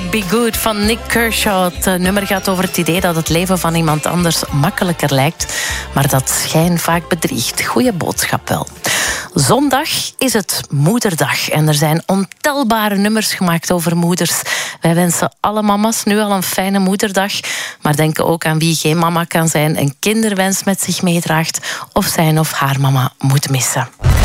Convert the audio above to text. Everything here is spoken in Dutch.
Be Good van Nick Kershaw. Het nummer gaat over het idee dat het leven van iemand anders makkelijker lijkt, maar dat schijn vaak bedriegt. Goeie boodschap wel. Zondag is het Moederdag en er zijn ontelbare nummers gemaakt over moeders. Wij wensen alle mama's nu al een fijne Moederdag, maar denken ook aan wie geen mama kan zijn, een kinderwens met zich meedraagt of zijn of haar mama moet missen.